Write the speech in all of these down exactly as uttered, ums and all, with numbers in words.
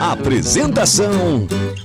Apresentação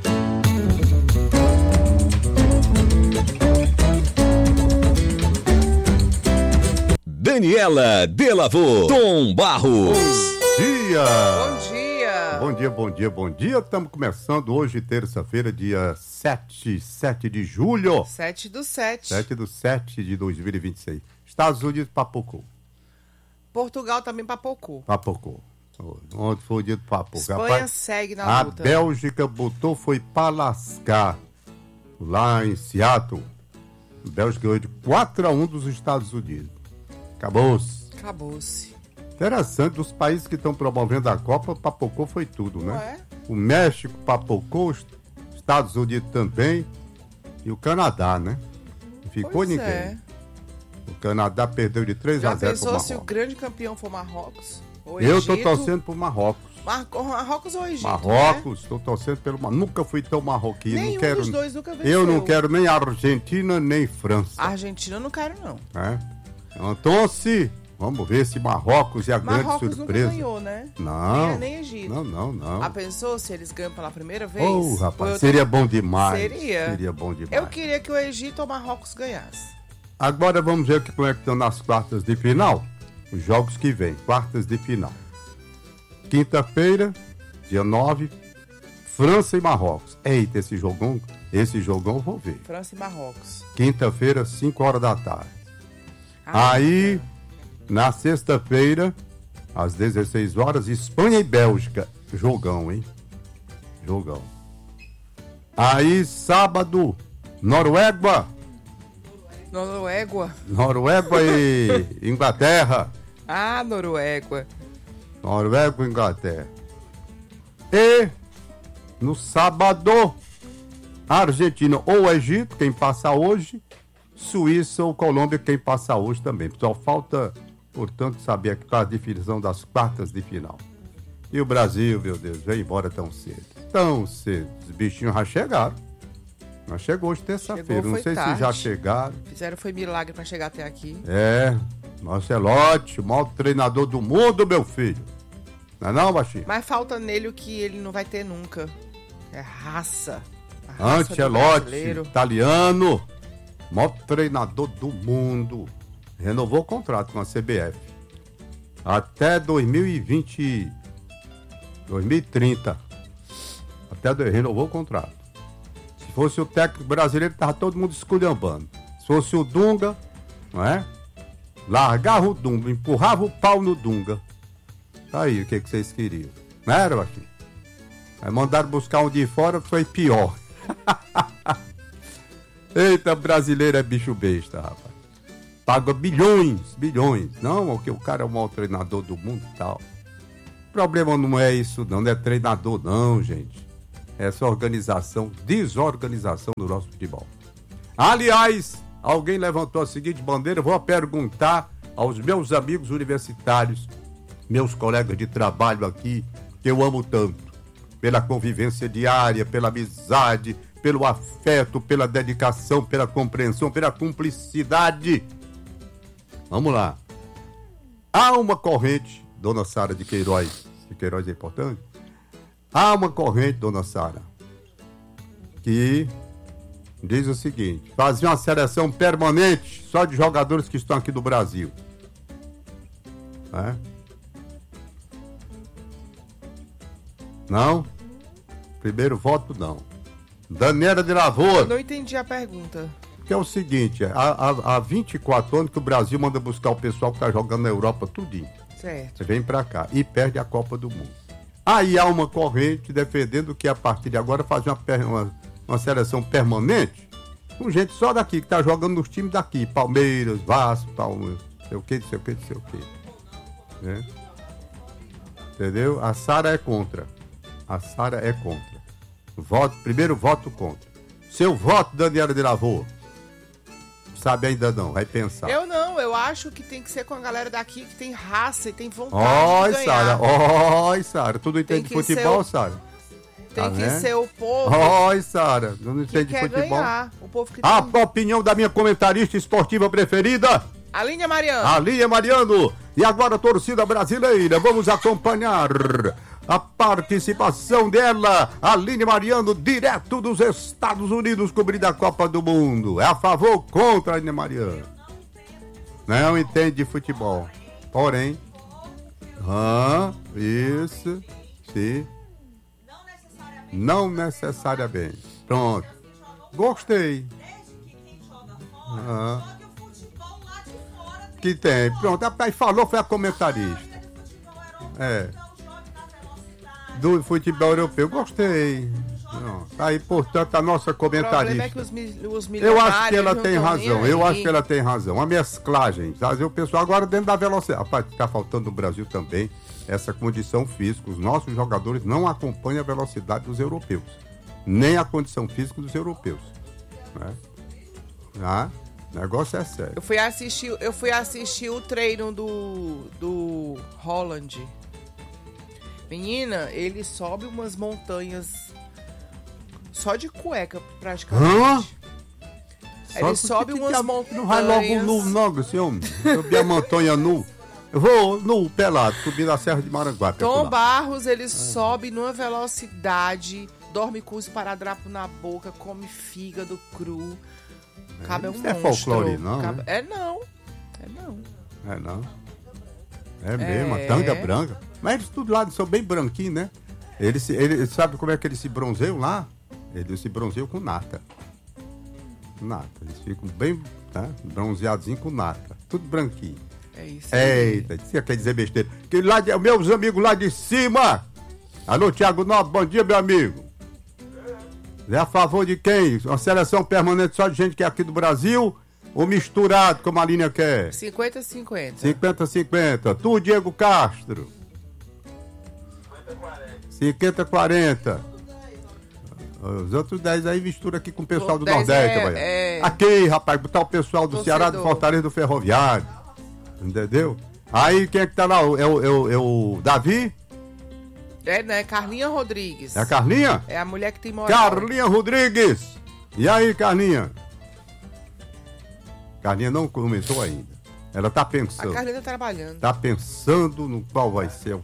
Daniela Delavô, Tom Barros. Dia. Bom dia. Bom dia, bom dia, bom dia. Estamos começando hoje, terça-feira, dia sete, sete de julho. sete do sete. sete do sete de dois mil e vinte e seis. Estados Unidos papocou. Portugal também papocou. Papocou. Ontem foi o dia do papocou. Espanha Rapaz, segue na a luta. A Bélgica botou, foi pra lascar. Lá em Seattle. A Bélgica ganhou de quatro a um dos Estados Unidos. Acabou-se. Acabou-se. Interessante, dos países que estão promovendo a Copa, papocou foi tudo, Não né? é? O México papocou, os Estados Unidos também e o Canadá, né? Não ficou Pois ninguém. é. O Canadá perdeu de três Já a zero pro pensou se o Marrocos. grande campeão for Marrocos? Ou Eu Egito? tô torcendo pro Marrocos. Mar... Marrocos ou Egito? Marrocos, tô torcendo pelo Marrocos. Nunca fui tão marroquino. Nenhum não quero... dos dois nunca venceu. Eu não quero nem Argentina, nem França. A Argentina eu não quero, não. É? Então, se... Vamos ver se Marrocos é a grande Marrocos surpresa. nunca ganhou, né? Não. Nem, nem Egito. Não, não, não. Ah, pensou se eles ganham pela primeira vez? Oh, rapaz, Eu seria tô- bom demais. Seria. Seria bom demais. Eu queria que o Egito ou o Marrocos ganhasse. Agora vamos ver como é que estão nas quartas de final. Os jogos que vêm, quartas de final. Quinta-feira, dia nove, França e Marrocos. Eita, esse jogão, esse jogão eu vou ver. França e Marrocos. Quinta-feira, cinco horas da tarde. Ah, Aí, na sexta-feira, às dezesseis horas, Espanha e Bélgica. Jogão, hein? Jogão. Aí, sábado, Noruega. Noruega. Noruega e Inglaterra. Ah, Noruega. Noruega e Inglaterra. E no sábado, Argentina ou Egito, quem passa hoje, Suíça ou Colômbia, quem passa hoje também. Só falta, portanto, saber aqui qual a definição das quartas de final. E o Brasil, meu Deus, vem embora tão cedo. Tão cedo. Os bichinhos já chegaram. Mas chegou hoje terça-feira. Chegou, Não foi sei tarde. se já chegaram. Fizeram foi milagre pra chegar até aqui. É, Marcelotti, o maior treinador do mundo, meu filho. Não é não, baixinho? Mas falta nele o que ele não vai ter nunca. É raça. A raça do Ancelotti, brasileiro. italiano, maior treinador do mundo. Renovou o contrato com a C B F. Até dois mil e vinte, dois mil e trinta. Até do- renovou o contrato. Se fosse o técnico brasileiro, tava todo mundo esculhambando. Se fosse o Dunga, não é? Largava o Dunga, empurrava o pau no Dunga. Tá aí, o que, que vocês queriam? Não era, baixinho? Aí mandaram buscar um de fora, foi pior. Eita, brasileiro é bicho besta, rapaz. Paga bilhões, bilhões. Não, porque o cara é o maior treinador do mundo e tal. O problema não é isso, não. Não é treinador, não, gente. É essa organização, desorganização do nosso futebol. Aliás, alguém levantou a seguinte bandeira. Vou perguntar aos meus amigos universitários, meus colegas de trabalho aqui, que eu amo tanto. Pela convivência diária, pela amizade, pelo afeto, pela dedicação, pela compreensão, pela cumplicidade. Vamos lá. Há uma corrente, dona Sara de Queiroz, de Queiroz é importante? Há uma corrente, dona Sara, que diz o seguinte: fazer uma seleção permanente só de jogadores que estão aqui do Brasil. É? Não? Primeiro voto, não. Daniela de Eu Lavoura, não entendi a pergunta. que é o seguinte: há, há, há vinte e quatro anos que o Brasil manda buscar o pessoal que tá jogando na Europa tudinho. Certo. Você vem pra cá e perde a Copa do Mundo. Aí há uma corrente defendendo que a partir de agora fazer uma, per- uma, uma seleção permanente com gente só daqui, que tá jogando nos times daqui. Palmeiras, Vasco, Palmeiras, sei o que, sei o que, sei o que. Né? Entendeu? A Sara é contra. A Sara é contra. Voto, primeiro voto contra. Seu voto, Daniela de Lavoura. Sabe ainda não, vai pensar. Eu não, eu acho que tem que ser com a galera daqui que tem raça e tem vontade Oi, de ganhar. Sara. Oi, Sara. Tu não entende de que ser futebol, o- Sara? Tem Tá que vendo? ser o povo Oi, Sara. Tu não que entende de quer futebol? ganhar. O povo que A tem... opinião da minha comentarista esportiva preferida, Aline Mariano. Alinha Mariano. E agora, torcida brasileira, vamos acompanhar a participação dela, Aline Mariano, direto dos Estados Unidos, cobrindo a Copa do Mundo. É a favor ou contra, Aline Mariano? Não entende de futebol. Porém, ah, isso, sim. Não necessariamente. Pronto. Gostei. Ah. Que tem. Pronto, rapaz, falou, foi a comentarista. É. Do futebol europeu. Gostei. Não. Aí, portanto, a nossa comentarista. O problema é que os, mi- os milionários. Eu acho que ela tem razão. Eu acho que ela tem razão. A mesclagem. Sabe? O pessoal agora dentro da velocidade. Rapaz, tá faltando no Brasil também essa condição física. Os nossos jogadores não acompanham a velocidade dos europeus. Nem a condição física dos europeus. Né? Ah, o negócio é sério. Eu fui assistir, eu fui assistir o treino do, do Holland. Menina, ele sobe umas montanhas só de cueca, praticamente. Hã? Ele sobe que, que, umas que, montanhas. Não vai logo nu, não, esse homem. Subir a montanha nu. Eu vou nu, pelado, subir a Serra de Maranguape. Tom Barros, ele ah. sobe numa velocidade, dorme com os esparadrapos na boca, come fígado cru. Cabe é, um é folclore, não? Cabe... Né? É não. É não. É não. É mesmo, é... a tanga branca. Mas eles tudo lá são bem branquinhos, né? Eles, eles sabe como é que eles se bronzeiam lá? Eles se bronzeiam com nata. Nata. Eles ficam bem, tá? Bronzeadinhos com nata. Tudo branquinho. É isso. Eita, você quer dizer besteira. Que lá de, meus amigos lá de cima. Alô, Thiago Nobre, bom dia, meu amigo. É a favor de quem? Uma seleção permanente só de gente que é aqui do Brasil ou misturado, como a linha quer? cinquenta a cinquenta. cinquenta a cinquenta. Tu, Diego Castro? cinquenta a quarenta. Os outros dez aí mistura aqui com o pessoal do Nordeste. É, é... Aqui, rapaz, botar o pessoal do Torcedor. Ceará, do Fortaleza, do Ferroviário. Entendeu? Aí quem é que tá lá? É o, é o, é o Davi? É, né? Carlinha Rodrigues. É a Carlinha? É a mulher que tem moral. Carlinha Rodrigues. E aí, Carlinha? Carlinha não comentou ainda. Ela tá pensando. A Carlinha tá trabalhando. Tá pensando no qual vai ser.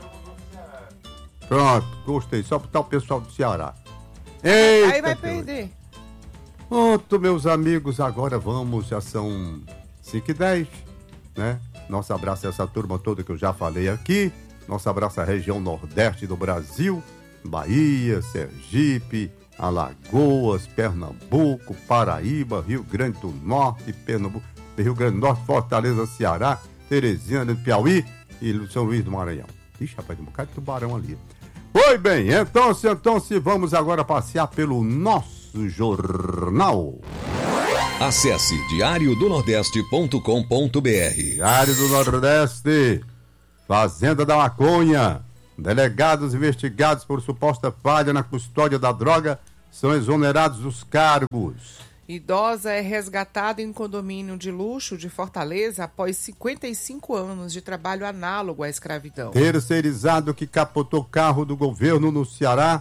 Pronto, gostei. Só botar o pessoal do Ceará. Eita, aí vai perder. Pronto, meus amigos, agora vamos. Já são cinco e dez, né? Nosso abraço a essa turma toda que eu já falei aqui. Nosso abraço à região nordeste do Brasil, Bahia, Sergipe, Alagoas, Pernambuco, Paraíba, Rio Grande do Norte, Pernambuco, Rio Grande do Norte, Fortaleza, Ceará, Teresina do Piauí e São Luís do Maranhão. Ixi, rapaz, tem um bocado de tubarão ali. Pois bem, então, se, então se vamos agora passear pelo nosso jornal. Acesse diário do nordeste ponto com ponto br. Diário do Nordeste. Fazenda da Maconha. Delegados investigados por suposta falha na custódia da droga são exonerados dos cargos. Idosa é resgatada em condomínio de luxo de Fortaleza após cinquenta e cinco anos de trabalho análogo à escravidão. Terceirizado que capotou carro do governo no Ceará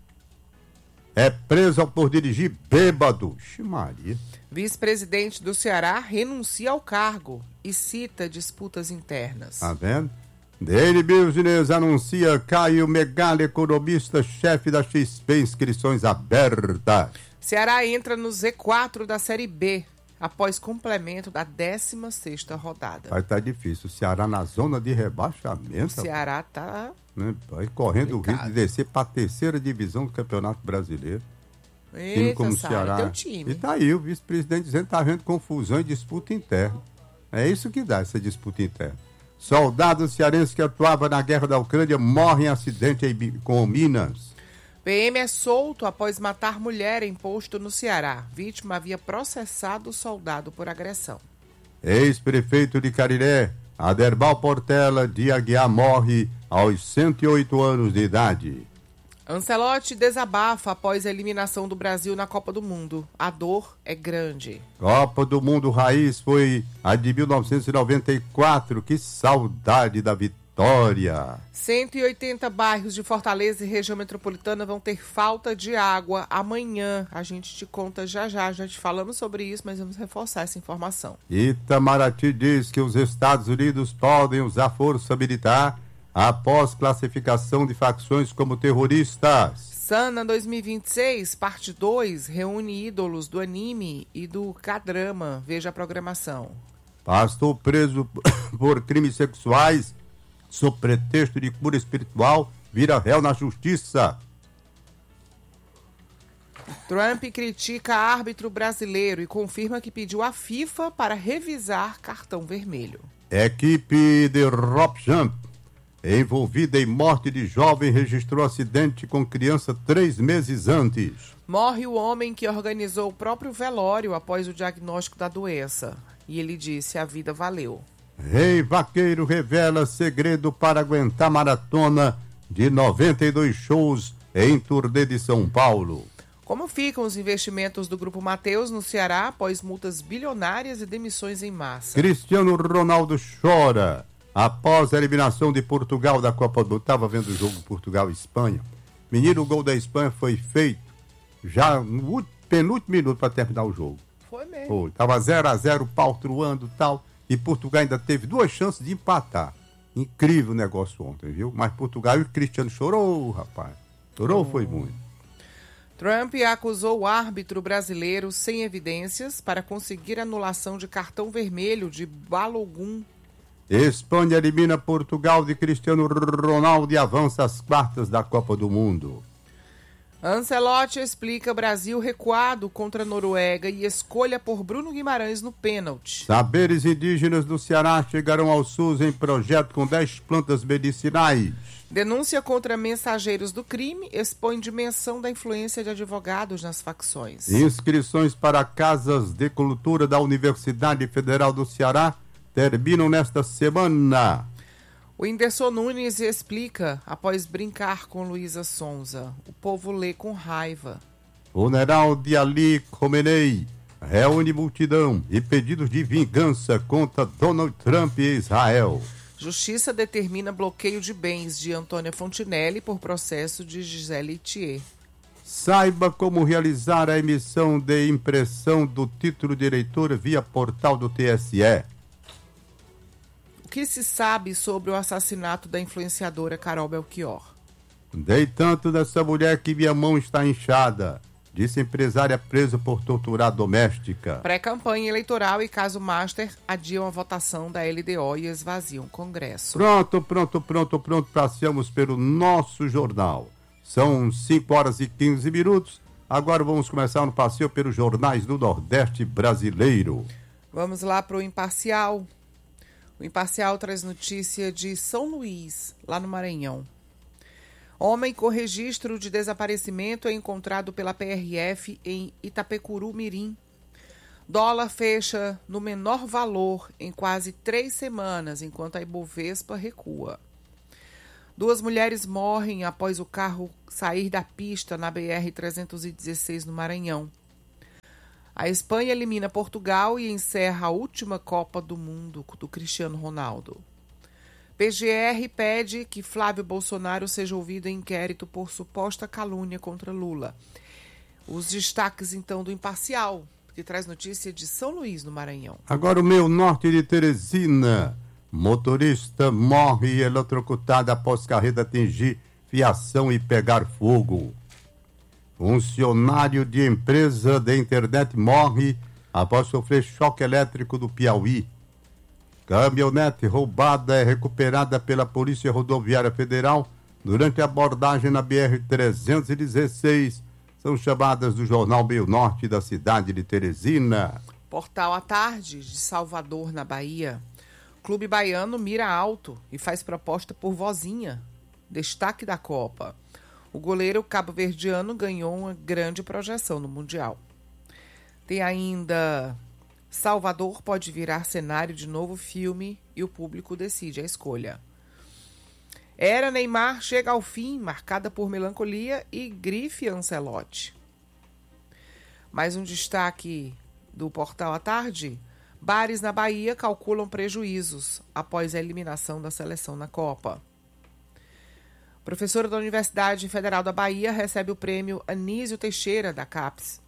é preso por dirigir bêbado. Maria. Vice-presidente do Ceará renuncia ao cargo e cita disputas internas. Tá vendo? Daily Business anuncia Caio Megala, economista, chefe da X P, inscrições abertas. Ceará entra no Z quatro da Série B, após complemento da décima sexta rodada. Vai estar tá difícil. O Ceará na zona de rebaixamento. O Ceará está... Né? Vai correndo o risco de descer para a terceira divisão do Campeonato Brasileiro. Eita, time como o Ceará. Teu time. E tá aí, o vice-presidente dizendo que tá havendo confusão e disputa interna. É isso que dá, essa disputa interna. Soldado cearense que atuava na guerra da Ucrânia morre em acidente com Minas. P M é solto após matar mulher em posto no Ceará. Vítima havia processado o soldado por agressão. Ex-prefeito de Cariré, Aderbal Portela de Aguiar, morre aos cento e oito anos de idade. Ancelotti desabafa após a eliminação do Brasil na Copa do Mundo. A dor é grande. Copa do Mundo raiz foi a de mil novecentos e noventa e quatro. Que saudade da vitória. cento e oitenta bairros de Fortaleza e região metropolitana vão ter falta de água amanhã. A gente te conta já já. Já te falamos sobre isso, mas vamos reforçar essa informação. Itamaraty diz que os Estados Unidos podem usar força militar após classificação de facções como terroristas. Sana dois mil e vinte e seis, parte dois, reúne ídolos do anime e do K-drama. Veja a programação. Pastor preso por crimes sexuais, sob pretexto de cura espiritual, vira réu na justiça. Trump critica árbitro brasileiro e confirma que pediu à FIFA para revisar cartão vermelho. Equipe de Rope Jump, envolvida em morte de jovem, registrou acidente com criança três meses antes. Morre o homem que organizou o próprio velório após o diagnóstico da doença. E ele disse: a vida valeu. Rei Vaqueiro revela segredo para aguentar maratona de noventa e dois shows em turnê de São Paulo. Como ficam os investimentos do Grupo Mateus no Ceará após multas bilionárias e demissões em massa? Cristiano Ronaldo chora após a eliminação de Portugal da Copa do Mundo. Estava vendo o jogo Portugal e Espanha. Menino, o gol da Espanha foi feito já no penúltimo minuto para terminar o jogo. Foi mesmo. Foi. Estava zero a zero, pau truando e tal. E Portugal ainda teve duas chances de empatar. Incrível o negócio ontem, viu? Mas Portugal e o Cristiano chorou, rapaz. Chorou, foi muito. Trump acusou o árbitro brasileiro sem evidências para conseguir anulação de cartão vermelho de Balogun. Espanha elimina Portugal de Cristiano Ronaldo e avança às quartas da Copa do Mundo. Ancelotti explica Brasil recuado contra a Noruega e escolha por Bruno Guimarães no pênalti. Saberes indígenas do Ceará chegarão ao SUS em projeto com dez plantas medicinais. Denúncia contra mensageiros do crime expõe dimensão da influência de advogados nas facções. Inscrições para casas de cultura da Universidade Federal do Ceará terminam nesta semana. O Whindersson Nunes explica após brincar com Luísa Sonza. O povo lê com raiva. Funeral de Ali Khamenei reúne multidão e pedidos de vingança contra Donald Trump e Israel. Justiça determina bloqueio de bens de Antônia Fontinelli por processo de Gisele Thier. Saiba como realizar a emissão de impressão do título de eleitor via portal do T S E. O que se sabe sobre o assassinato da influenciadora Carol Belchior? Dei tanto dessa mulher que minha mão está inchada, disse empresária presa por torturar doméstica. Pré-campanha eleitoral e caso Master adiam a votação da L D O e esvaziam o Congresso. Pronto, pronto, pronto, pronto, passeamos pelo nosso jornal. São cinco horas e quinze minutos. Agora vamos começar no passeio pelos jornais do Nordeste brasileiro. Vamos lá para o Imparcial. O Imparcial traz notícia de São Luís, lá no Maranhão. Homem com registro de desaparecimento é encontrado pela P R F em Itapecuru Mirim. Dólar fecha no menor valor em quase três semanas, enquanto a Ibovespa recua. Duas mulheres morrem após o carro sair da pista na B R trezentos e dezesseis no Maranhão. A Espanha elimina Portugal e encerra a última Copa do Mundo do Cristiano Ronaldo. P G R pede que Flávio Bolsonaro seja ouvido em inquérito por suposta calúnia contra Lula. Os destaques, então, do Imparcial, que traz notícia de São Luís, no Maranhão. Agora o meu norte de Teresina. Motorista morre eletrocutado após carreta atingir fiação e pegar fogo. Funcionário de empresa de internet morre após sofrer choque elétrico do Piauí. Caminhonete roubada é recuperada pela Polícia Rodoviária Federal durante a abordagem na B R trezentos e dezesseis. São chamadas do jornal Meio Norte da cidade de Teresina. Portal à Tarde, de Salvador, na Bahia. Clube baiano mira alto e faz proposta por Vozinha. Destaque da Copa. O goleiro cabo-verdiano ganhou uma grande projeção no Mundial. Tem ainda Salvador pode virar cenário de novo filme e o público decide a escolha. Era Neymar chega ao fim, marcada por melancolia e grife Ancelotti. Mais um destaque do Portal à Tarde. Bares na Bahia calculam prejuízos após a eliminação da seleção na Copa. Professora da Universidade Federal da Bahia recebe o prêmio Anísio Teixeira, da CAPES.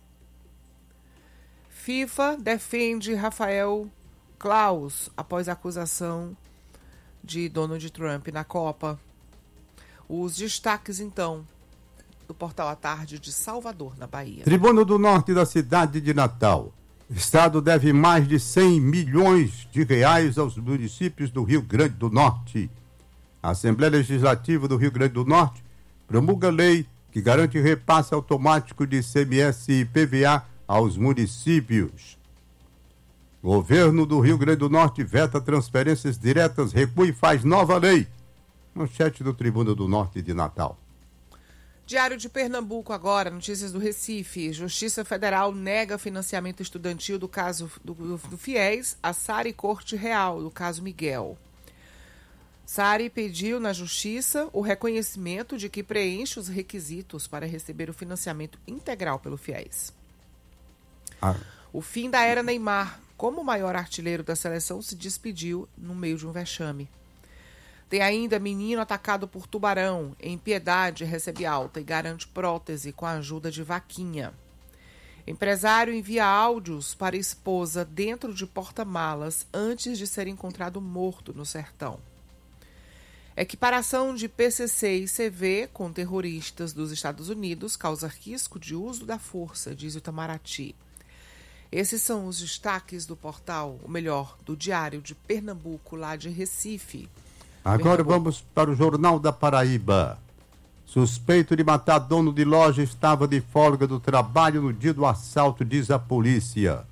FIFA defende Rafael Claus após a acusação de Donald Trump na Copa. Os destaques, então, do Portal à Tarde de Salvador, na Bahia. Tribuna do Norte da cidade de Natal. Estado deve mais de cem milhões de reais aos municípios do Rio Grande do Norte. A Assembleia Legislativa do Rio Grande do Norte promulga lei que garante repasse automático de I C M S e I P V A aos municípios. Governo do Rio Grande do Norte veta transferências diretas, recua e faz nova lei. Manchete do Tribuna do Norte de Natal. Diário de Pernambuco agora, notícias do Recife. Justiça Federal nega financiamento estudantil do caso do, do, do FIES a Sari Corte Real, do caso Miguel. Sari pediu na Justiça o reconhecimento de que preenche os requisitos para receber o financiamento integral pelo FIES. Ah. O fim da era Neymar, como o maior artilheiro da seleção, se despediu no meio de um vexame. Tem ainda menino atacado por tubarão. Em Piedade recebe alta e garante prótese com a ajuda de vaquinha. Empresário envia áudios para esposa dentro de porta-malas antes de ser encontrado morto no sertão. Equiparação de P C C e C V com terroristas dos Estados Unidos causa risco de uso da força, diz o Itamaraty. Esses são os destaques do portal, ou melhor, do Diário de Pernambuco, lá de Recife. Agora vamos para o Jornal da Paraíba. Suspeito de matar dono de loja estava de folga do trabalho no dia do assalto, diz a polícia.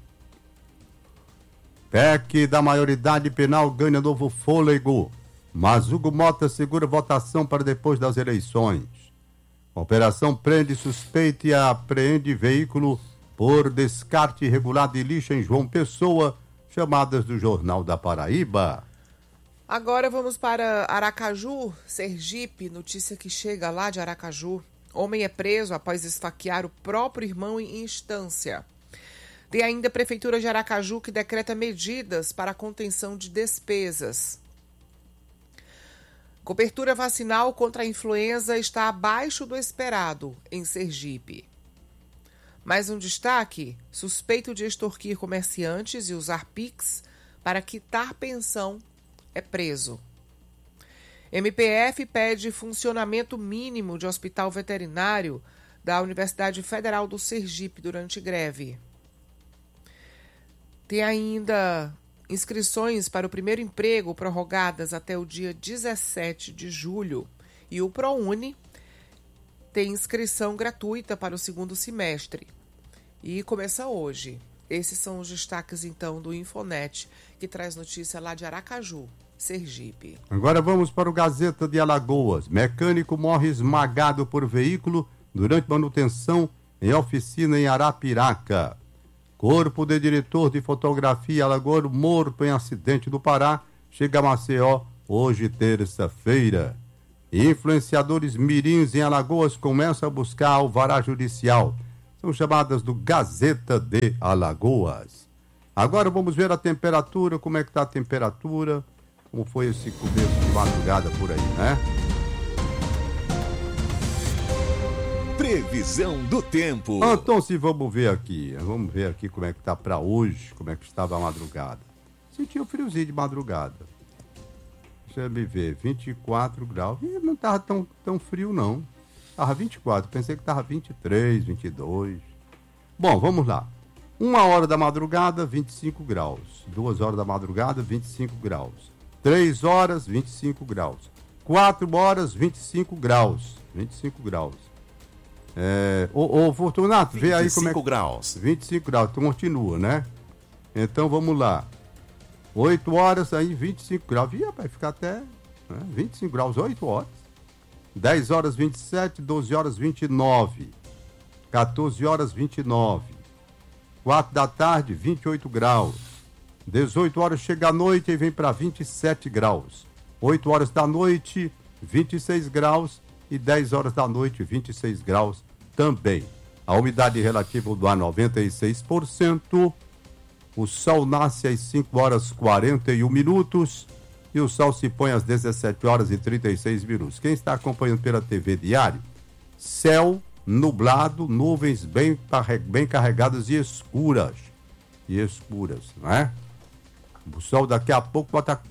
P E C da maioridade penal ganha novo fôlego, mas Hugo Mota segura votação para depois das eleições. Operação prende suspeito e apreende veículo por descarte irregular de lixo em João Pessoa, chamadas do Jornal da Paraíba. Agora vamos para Aracaju, Sergipe, notícia que chega lá de Aracaju. Homem é preso após esfaquear o próprio irmão em instância. Tem ainda a Prefeitura de Aracaju que decreta medidas para a contenção de despesas. Cobertura vacinal contra a influenza está abaixo do esperado em Sergipe. Mais um destaque: suspeito de extorquir comerciantes e usar Pix para quitar pensão é preso. M P F pede funcionamento mínimo de hospital veterinário da Universidade Federal do Sergipe durante greve. Tem ainda inscrições para o primeiro emprego prorrogadas até o dia dezessete de julho. E o ProUni tem inscrição gratuita para o segundo semestre. E começa hoje. Esses são os destaques, então, do Infonet, que traz notícia lá de Aracaju, Sergipe. Agora vamos para o Gazeta de Alagoas. Mecânico morre esmagado por veículo durante manutenção em oficina em Arapiraca. Corpo de diretor de fotografia alagoano morto em acidente do Pará chega a Maceió hoje, terça-feira. Influenciadores mirins em Alagoas começam a buscar alvará judicial. São chamadas do Gazeta de Alagoas. Agora vamos ver a temperatura, como é que está a temperatura, como foi esse começo de madrugada por aí, né? Previsão do tempo. Então, se vamos ver aqui, vamos ver aqui como é que está para hoje, como é que estava a madrugada. Senti um friozinho de madrugada. Deixa eu me ver, vinte e quatro graus. E não estava tão, tão frio, não. Estava vinte e quatro, pensei que estava vinte e três, vinte e dois. Bom, vamos lá. Uma hora da madrugada, vinte e cinco graus. Duas horas da madrugada, vinte e cinco graus. Três horas, vinte e cinco graus. Quatro horas, vinte e cinco graus. vinte e cinco graus. É, ô, ô, Fortunato, vê aí como é que... graus. vinte e cinco graus, então continua, né? Então vamos lá. oito horas, aí vinte e cinco graus. Ia, vai ficar até né? vinte e cinco graus, oito horas. dez horas, vinte e sete, doze horas, vinte e nove. quatorze horas, vinte e nove. quatro da tarde, vinte e oito graus. dezoito horas chega a noite e vem para vinte e sete graus. oito horas da noite, vinte e seis graus. E dez horas da noite, vinte e seis graus também. A umidade relativa do ar, noventa e seis por cento. O sol nasce às cinco horas e quarenta e um minutos. E o sol se põe às dezessete horas e trinta e seis minutos. Quem está acompanhando pela T V Diário, céu nublado, nuvens bem, bem carregadas e escuras. E escuras, não é? O sol daqui a pouco bota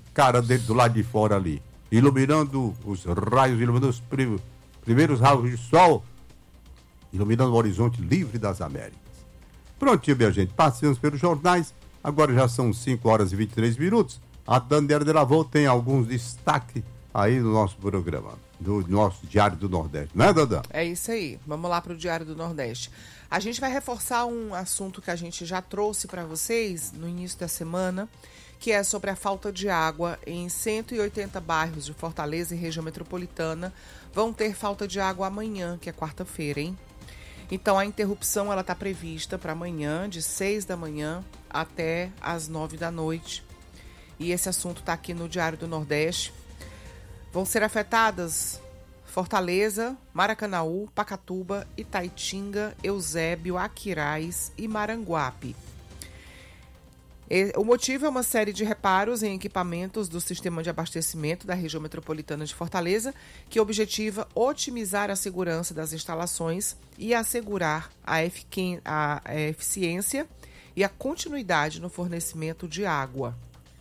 cara dele do lado de fora ali, iluminando os raios, iluminando os prim- primeiros raios de sol, iluminando o horizonte livre das Américas. Prontinho, minha gente, passamos pelos jornais, agora já são cinco horas e vinte e três minutos. A Dandera de Lavô tem alguns destaques aí no nosso programa, do nosso Diário do Nordeste, né, Dandan? É isso aí, vamos lá para o Diário do Nordeste. A gente vai reforçar um assunto que a gente já trouxe para vocês no início da semana, que é sobre a falta de água em cento e oitenta bairros de Fortaleza e região metropolitana. Vão ter falta de água amanhã, que é quarta-feira, hein? Então a interrupção ela está prevista para amanhã, de seis da manhã até as nove da noite. E esse assunto está aqui no Diário do Nordeste. Vão ser afetadas Fortaleza, Maracanaú, Pacatuba, Itaitinga, Eusébio, Aquiraz e Maranguape. O motivo é uma série de reparos em equipamentos do sistema de abastecimento da região metropolitana de Fortaleza, que objetiva otimizar a segurança das instalações e assegurar a, efic- a eficiência e a continuidade no fornecimento de água.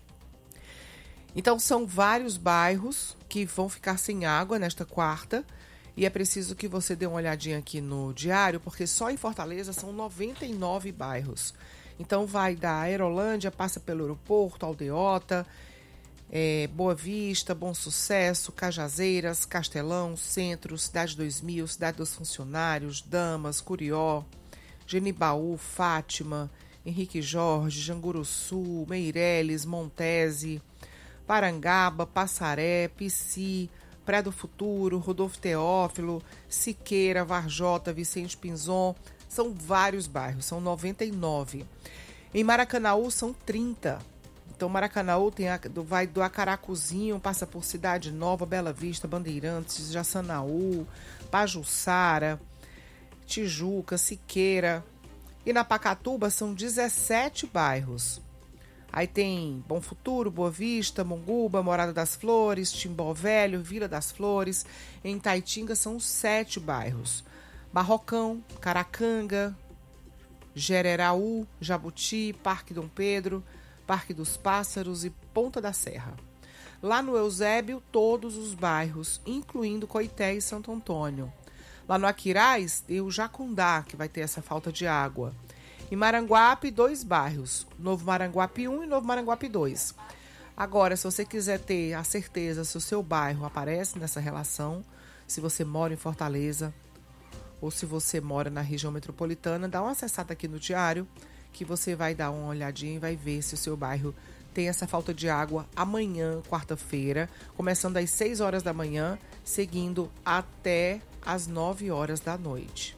Então, são vários bairros que vão ficar sem água nesta quarta e é preciso que você dê uma olhadinha aqui no diário, porque só em Fortaleza são noventa e nove bairros. Então, vai da Aerolândia, passa pelo aeroporto, Aldeota, é, Boa Vista, Bom Sucesso, Cajazeiras, Castelão, Centro, Cidade dois mil, Cidade dos Funcionários, Damas, Curió, Genibaú, Fátima, Henrique Jorge, Janguruçu, Meireles, Montese, Parangaba, Passaré, Pici, Praia do Futuro, Rodolfo Teófilo, Siqueira, Varjota, Vicente Pinzon. São vários bairros, são noventa e nove. Em Maracanaú são trinta. Então Maracanaú tem a, do, vai do Acaracuzinho, passa por Cidade Nova, Bela Vista, Bandeirantes, Jaçanaú, Pajuçara, Tijuca, Siqueira. E na Pacatuba são dezessete bairros. Aí tem Bom Futuro, Boa Vista, Monguba, Morada das Flores, Timbó Velho, Vila das Flores. Em Itaitinga são sete bairros. Barrocão, Caracanga, Jereraú, Jabuti, Parque Dom Pedro, Parque dos Pássaros e Ponta da Serra. Lá no Eusébio, todos os bairros, incluindo Coité e Santo Antônio. Lá no Aquiraz, tem o Jacundá, que vai ter essa falta de água. Em Maranguape, dois bairros, Novo Maranguape um e Novo Maranguape dois. Agora, se você quiser ter a certeza se o seu bairro aparece nessa relação, se você mora em Fortaleza ou se você mora na região metropolitana, dá uma acessada aqui no diário que você vai dar uma olhadinha e vai ver se o seu bairro tem essa falta de água amanhã, quarta-feira, começando às seis horas da manhã, seguindo até às nove horas da noite.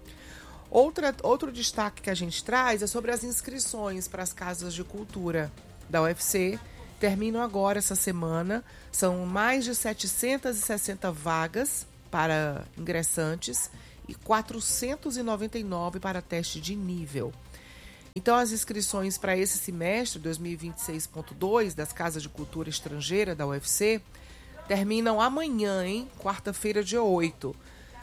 Outra, outro destaque que a gente traz é sobre as inscrições para as casas de cultura da U F C. Terminam agora essa semana. São mais de setecentas e sessenta vagas para ingressantes e quatrocentos e noventa e nove para teste de nível. Então, as inscrições para esse semestre dois mil e vinte e seis ponto dois das Casas de Cultura Estrangeira da U F C terminam amanhã, hein? Quarta-feira, dia oito.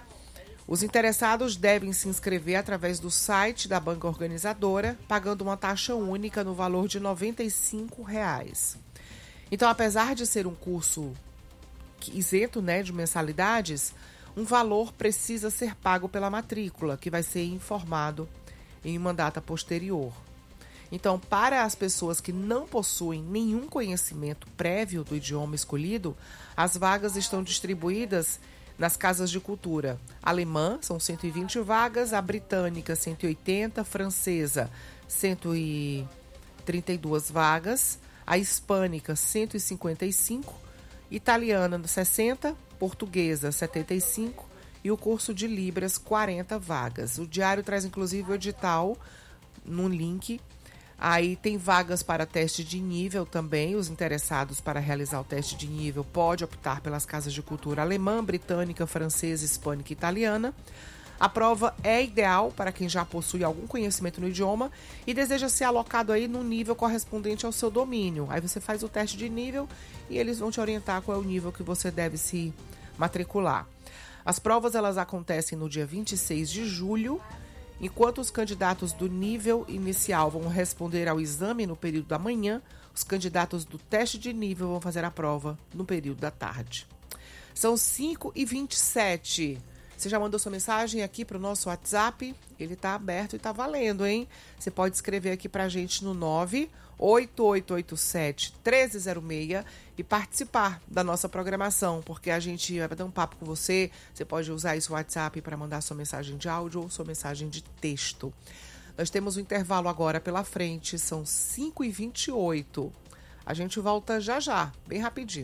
Os interessados devem se inscrever através do site da banca organizadora, pagando uma taxa única no valor de noventa e cinco reais. Então, apesar de ser um curso isento, né, de mensalidades, um valor precisa ser pago pela matrícula, que vai ser informado em uma data posterior. Então, para as pessoas que não possuem nenhum conhecimento prévio do idioma escolhido, as vagas estão distribuídas nas casas de cultura. Alemã, são cento e vinte vagas, a britânica, cento e oitenta, francesa, cento e trinta e duas vagas, a hispânica, cento e cinquenta e cinco, italiana, sessenta, portuguesa, setenta e cinco e o curso de Libras, quarenta vagas. O diário traz, inclusive, o edital no link. Aí tem vagas para teste de nível também. Os interessados para realizar o teste de nível podem optar pelas casas de cultura alemã, britânica, francesa, hispânica e italiana. A prova é ideal para quem já possui algum conhecimento no idioma e deseja ser alocado aí no nível correspondente ao seu domínio. Aí você faz o teste de nível e eles vão te orientar qual é o nível que você deve se matricular. As provas elas acontecem no dia vinte e seis de julho Enquanto os candidatos do nível inicial vão responder ao exame no período da manhã, os candidatos do teste de nível vão fazer a prova no período da tarde. São cinco e vinte e sete. Você já mandou sua mensagem aqui para o nosso WhatsApp? Ele está aberto e está valendo, hein? Você pode escrever aqui para a gente no nove oito oito oito sete, um três zero seis e participar da nossa programação, porque a gente vai bater um papo com você. Você pode usar esse WhatsApp para mandar sua mensagem de áudio ou sua mensagem de texto. Nós temos um intervalo agora pela frente, são cinco e vinte e oito. A gente volta já já, bem rapidinho.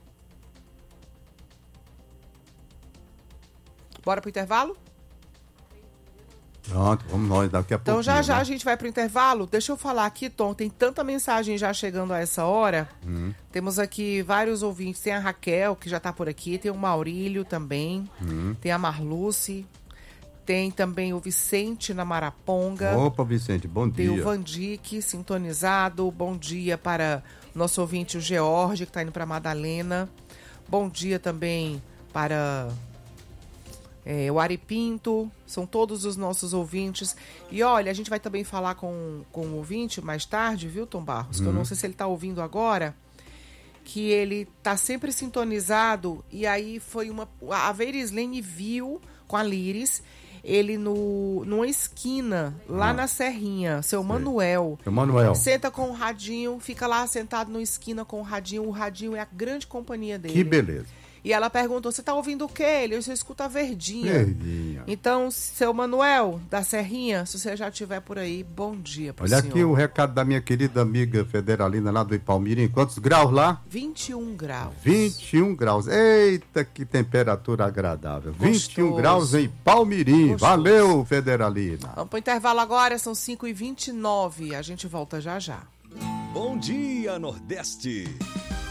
Bora pro intervalo? Pronto, vamos nós daqui a pouco. Então já já né? A gente vai pro intervalo. Deixa eu falar aqui, Tom, tem tanta mensagem já chegando a essa hora. Hum. Temos aqui vários ouvintes. Tem a Raquel, que já tá por aqui. Tem o Maurílio também. Hum. Tem a Marluce. Tem também o Vicente na Maraponga. Opa, Vicente, bom dia. Tem o Vandique sintonizado. Bom dia para o nosso ouvinte, o George, que tá indo para Madalena. Bom dia também para... É, o Ari Pinto, são todos os nossos ouvintes. E olha, a gente vai também falar com, com o ouvinte mais tarde, viu, Tom Barros? Hum. Que eu não sei se ele está ouvindo agora, que ele está sempre sintonizado. E aí foi uma... A Verislene viu com a Liris, ele no, numa esquina, lá ah. na Serrinha, seu Sei. Manuel. Seu Manuel. Senta com o radinho, fica lá sentado numa esquina com o radinho. O radinho é a grande companhia dele. Que beleza. E ela perguntou, você tá ouvindo o quê? Ele, você escuta a Verdinha. Verdinha. Então, seu Manuel, da Serrinha, se você já estiver por aí, bom dia pro Olha senhor. aqui o recado da minha querida amiga Federalina lá do Ipalmirim. Quantos graus lá? vinte e um graus. vinte e um graus. Eita, que temperatura agradável. Gostoso. vinte e um graus em Palmirim. Gostoso. Valeu, Federalina. Vamos pro intervalo agora, são cinco e vinte e nove. A gente volta já já. Bom dia, Nordeste.